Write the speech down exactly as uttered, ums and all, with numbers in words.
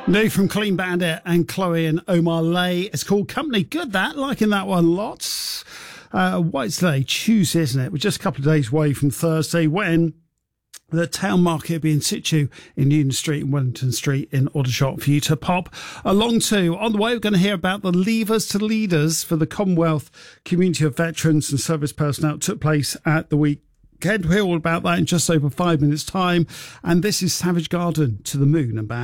New from Clean Bandit and Chloe and Omar Lay. It's called Company. Good, that. Liking that one lots. Uh, what's today? Tuesday, isn't it? We're just a couple of days away from Thursday when the town market will be in situ in Union Street and Wellington Street in Aldershot for you to pop along to. On the way, we're going to hear about the Levers to Leaders for the Commonwealth Community of Veterans and Service Personnel. It took place at the week. We'll hear all about that in just over five minutes' time. And this is Savage Garden, To the Moon and Back.